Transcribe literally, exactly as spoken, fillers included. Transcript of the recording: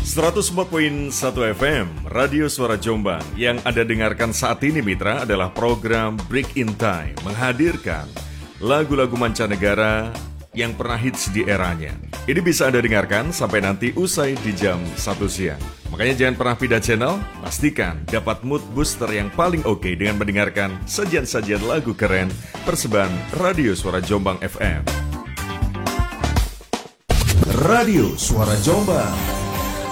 seratus empat koma satu F M, Radio Suara Jombang. Yang Anda dengarkan saat ini, Mitra, adalah program Break in Time, menghadirkan lagu-lagu mancanegara yang pernah hits di eranya. Ini bisa Anda dengarkan sampai nanti usai di jam satu siang. Makanya jangan pernah pindah channel, pastikan dapat mood booster yang paling oke dengan mendengarkan sajian-sajian lagu keren persembahan Radio Suara Jombang F M. Radio Suara Jombang.